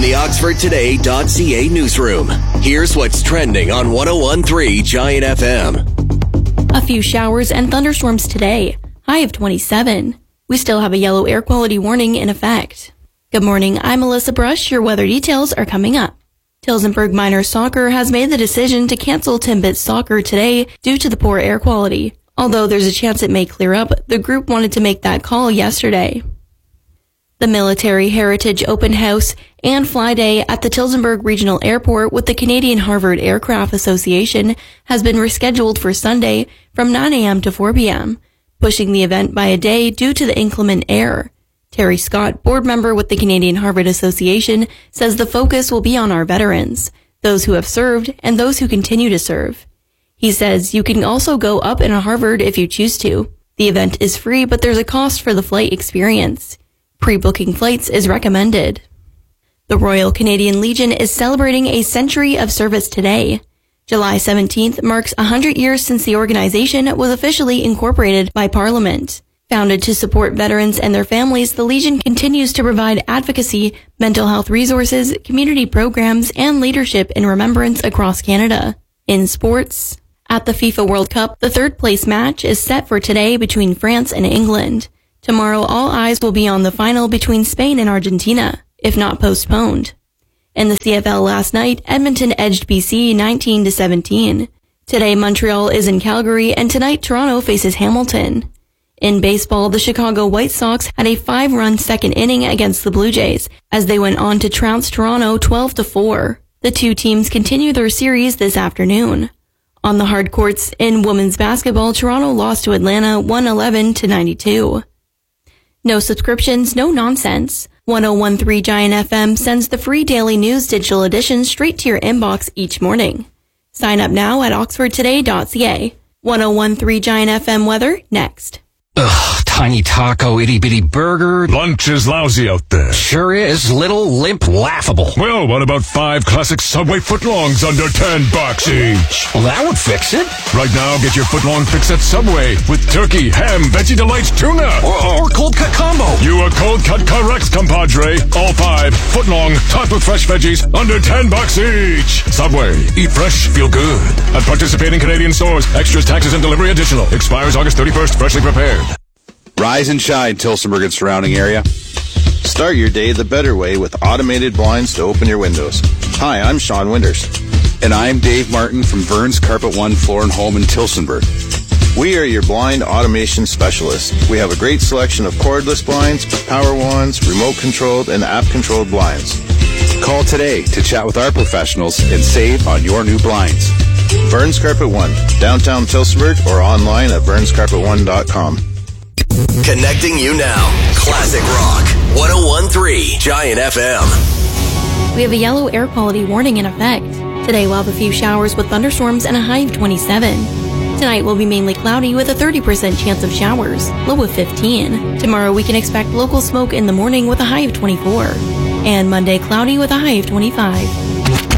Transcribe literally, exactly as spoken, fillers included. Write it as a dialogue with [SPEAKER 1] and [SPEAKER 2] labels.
[SPEAKER 1] the Oxford Today dot C A newsroom, here's what's trending on one oh one point three Giant F M.
[SPEAKER 2] A few showers and thunderstorms today, high of twenty-seven. We still have a yellow air quality warning in effect. Good morning, I'm Melissa Brush. Your weather details are coming up. Tillsonburg Miners Soccer has made the decision to cancel Timbits Soccer today due to the poor air quality. Although there's a chance it may clear up, the group wanted to make that call yesterday. The Military Heritage Open House and Fly Day at the Tillsonburg Regional Airport with the Canadian Harvard Aircraft Association has been rescheduled for Sunday from nine a.m. to four p.m., pushing the event by a day due to the inclement air. Terry Scott, board member with the Canadian Harvard Association, says the focus will be on our veterans, those who have served and those who continue to serve. He says you can also go up in a Harvard if you choose to. The event is free, but there's a cost for the flight experience. Pre-booking flights is recommended. The Royal Canadian Legion is celebrating a century of service today. July seventeenth marks one hundred years since the organization was officially incorporated by Parliament. Founded to support veterans and their families, the Legion continues to provide advocacy, mental health resources, community programs, and leadership in remembrance across Canada. In sports, at the FIFA World Cup, the third place match is set for today between France and England. Tomorrow, all eyes will be on the final between Spain and Argentina, if not postponed. In the C F L last night, Edmonton edged B C nineteen to seventeen. Today, Montreal is in Calgary, and tonight, Toronto faces Hamilton. In baseball, the Chicago White Sox had a five-run second inning against the Blue Jays as they went on to trounce Toronto twelve to four. The two teams continue their series this afternoon. On the hard courts in women's basketball, Toronto lost to Atlanta one eleven to ninety-two. No subscriptions, no nonsense. one oh one point three Giant F M sends the free daily news digital edition straight to your inbox each morning. Sign up now at oxford today dot c a. one oh one point three Giant F M weather next.
[SPEAKER 3] Ugh, tiny taco, itty-bitty burger.
[SPEAKER 4] Lunch is lousy out there.
[SPEAKER 3] Sure is. Little, limp, laughable.
[SPEAKER 4] Well, what about five classic Subway footlongs under ten bucks each?
[SPEAKER 3] Well, that would fix it.
[SPEAKER 4] Right now, get your footlong fix at Subway with turkey, ham, Veggie Delights, tuna.
[SPEAKER 3] Or, or cold cut combo.
[SPEAKER 4] You are cold cut correct, compadre. All five, footlong, topped with fresh veggies, under ten bucks each. Subway. Eat fresh, feel good. At participating Canadian stores. Extras, taxes, and delivery additional. Expires August thirty-first. Freshly prepared.
[SPEAKER 5] Rise and shine, Tillsonburg and surrounding area. Start your day the better way with automated blinds to open your windows. Hi, I'm Sean Winters.
[SPEAKER 6] And I'm Dave Martin from Vern's Carpet One Floor and Home in Tillsonburg.
[SPEAKER 5] We are your blind automation specialists. We have a great selection of cordless blinds, power wands, remote-controlled, and app-controlled blinds.
[SPEAKER 6] Call today to chat with our professionals and save on your new blinds.
[SPEAKER 5] Vern's Carpet One, downtown Tillsonburg, or online at verns carpet one dot com.
[SPEAKER 1] Connecting you now. Classic Rock. one oh one point three Giant F M.
[SPEAKER 2] We have a yellow air quality warning in effect. Today we'll have a few showers with thunderstorms and a high of twenty-seven. Tonight will be mainly cloudy with a thirty percent chance of showers, low of fifteen. Tomorrow we can expect local smoke in the morning with a high of twenty-four. And Monday cloudy with a high of twenty-five.